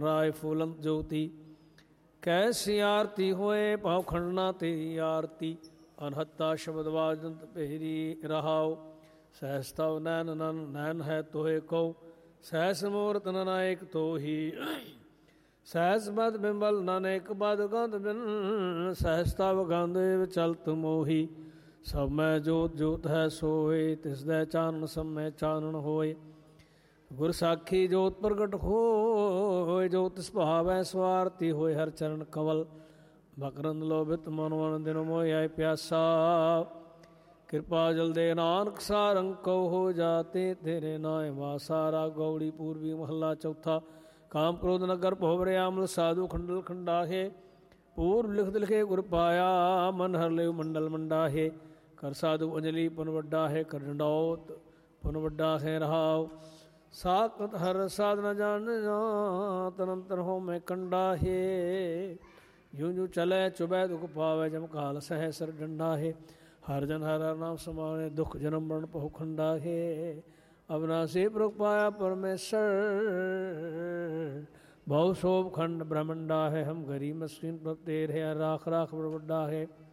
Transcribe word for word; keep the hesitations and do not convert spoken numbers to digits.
ਰਾਏ ਫੂਲੰਤ ਜੋਤੀ। ਕੈਸੀ ਆਰਤੀ ਹੋਏ ਭਾਵ ਖੰਡਨਾ ਤੇਰੀ ਆਰਤੀ। ਅਨਹੱਤਾ ਸ਼ਬਦ ਵਾਜੰਤ ਭੇਰੀ ਰਹਾਉ। ਸਹਿਸ ਤਵ ਨੈਨ ਨਨ ਨੈਨ ਹੈ ਤੋਹੇ ਕਉ। ਸਹਿਸ ਮੂਰਤ ਨਨਾਇਕ ਤੋਹੀ। ਸਹਿਸ ਬਦ ਬਿੰਬਲ ਨਾਨਕ ਬਦ ਗੰਧ ਬਿਨ। ਸਹਿਸ ਤਵ ਗੰਧ ਚਲਤ ਮੋਹੀ। ਸਭ ਮੈਂ ਜੋਤ ਜੋਤ ਹੈ ਸੋਏ। ਤਿਸ ਦੇ ਚਾਨਣ ਸਭ ਮੈਂ ਚਾਨਣ ਹੋਏ। ਗੁਰ ਸਾਖੀ ਜੋਤ ਪ੍ਰਗਟ ਹੋਏ। ਜੋ ਤਿਸ ਭਾਵੈ ਸਵਾਰਤੀ ਹੋਏ। ਹਰ ਚਰਨ ਕਵਲ ਮਕਰੰਦ ਲੋਭਿਤ ਮਨ ਮਨ ਦਿਨ ਮੋਹਿ ਆਏ ਪਿਆਸਾ। ਕਿਰਪਾ ਜਲ ਦੇ ਨਾਨਕ ਸਾਰੰਗ ਕਉ ਹੋ ਜਾਤੇ। ਤੇਰੇ ਨਾਏ ਵਾਸਾ। ਰਾਗ ਗੌੜੀ ਪੂਰਬੀ ਮਹੱਲਾ ਚੌਥਾ। ਕਾਮ ਕ੍ਰੋਧ ਨਗਰ ਭੋਵਰੇ ਆਮਲ ਸਾਧੂ ਖੰਡਲ ਖੰਡਾਹੇ। ਪੂਰਬ ਲਿਖਤ ਲਿਖੇ ਗੁਰ ਪਾਇਆ। ਮਨ ਹਰ ਲਿਵ ਮੰਡਲ ਮੰਡਾਹੇ। ਕਰ ਸਾਧੂ ਅੰਜਲੀ ਪੁਨ ਵੱਡਾ ਹੈ। ਕਰ ਡੰਡੌਤ ਪੁਨ ਵੱਡਾ ਹੈ ਰਹਾਉ। ਸਾਕਤ ਹਰ ਸਾਧ ਨ ਜਾਣ ਤਨੰਤਰ ਹੋ ਮੈਂ ਕੰਡਾ ਹੈ। ਜੂ ਜੂ ਚਲੇ ਚੁਬੈ ਦੁਖ ਪਾਵੇ। ਜਮ ਕਾਲ ਸਹਿ ਸਰ ਡੰਡਾ ਹੈ। ਹਰ ਜਨ ਹਰ ਹਰ ਨਾਮ ਸਮਾਣੇ। ਦੁਖ ਜਨਮ ਮਰਨ ਬਹੁ ਖੰਡਾ ਹੈ। ਅਬਨਾਸੀ ਪ੍ਰੁਖ ਪਾਇਆ ਪਰਮੇਸ਼ਰ। ਬਹੁ ਸੋਭ ਖੰਡ ਬ੍ਰਹਮੰਡਾ ਹੈ। ਹਮ ਗਰੀਬ ਮਸਕੀਨ ਪ੍ਰਭ ਤੇਰ ਹੈ। ਰਾਖ ਰਾਖ ਬੜ ਵੱਡਾ ਹੈ।